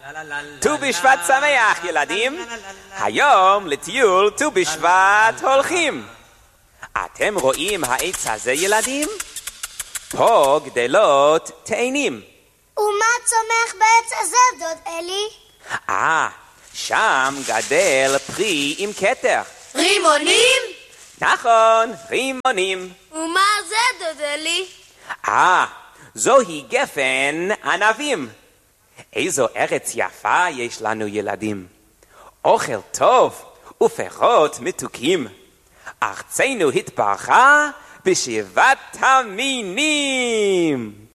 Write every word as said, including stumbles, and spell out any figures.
ט"ו בשבט שמח ילדים, היום לטיול ט"ו בשבט הולכים. אתם רואים העץ הזה ילדים? פה גדלות תאנים. ומה צומח בעץ הזה דוד אלי? אה, שם גדל פרי עם כתר. רימונים? נכון, רימונים. ומה זה דוד אלי? אה, זוהי גפן ענבים. איזו ארץ יפה יש לנו ילדים. אוכל טוב ופירות מתוקים. ארצנו התברכה בשבעת המינים.